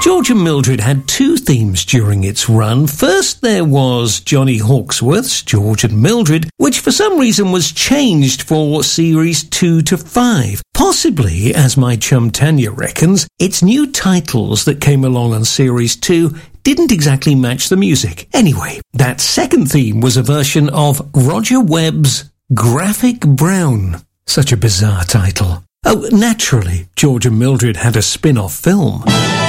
George and Mildred had two themes during its run. First, there was Johnny Hawksworth's George and Mildred, which for some reason was changed for series 2 to 5. Possibly, as my chum Tanya reckons, its new titles that came along on series 2 didn't exactly match the music. Anyway, that second theme was a version of Roger Webb's Graphic Brown. Such a bizarre title. Oh, naturally, George and Mildred had a spin-off film.